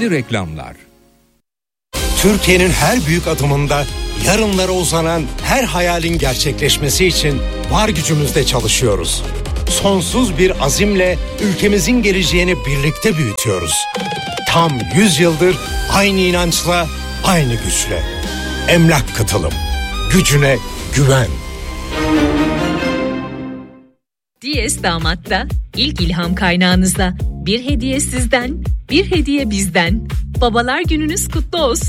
İşbirliği reklamlar. Türkiye'nin her büyük adımında yarınlara uzanan her hayalin gerçekleşmesi için var gücümüzle çalışıyoruz. Sonsuz bir azimle ülkemizin geleceğini birlikte büyütüyoruz. Tam 100 yıldır aynı inançla, aynı güçle. Emlak Katılım. Gücüne güven. Diyes Damat'ta ilk ilham kaynağınızda bir hediye sizden, bir hediye bizden. Babalar gününüz kutlu olsun.